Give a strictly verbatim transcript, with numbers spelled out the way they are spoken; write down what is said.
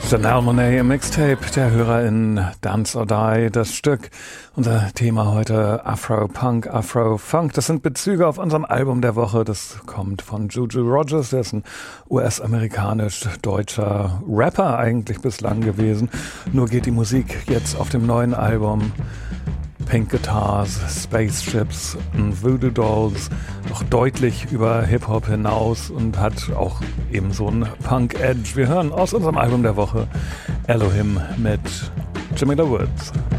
Janelle Monáe im Mixtape, der Hörer in Dance or Die, das Stück. Unser Thema heute Afro-Punk, Afro-Funk. Das sind Bezüge auf unserem Album der Woche. Das kommt von Juju Rogers, der ist ein U S-amerikanisch-deutscher Rapper eigentlich bislang gewesen. Nur geht die Musik jetzt auf dem neuen Album Pink Guitars, Spaceships und Voodoo Dolls noch deutlich über Hip-Hop hinaus und hat auch eben so einen Punk-Edge. Wir hören aus unserem Album der Woche Elohim mit Jamila Woods.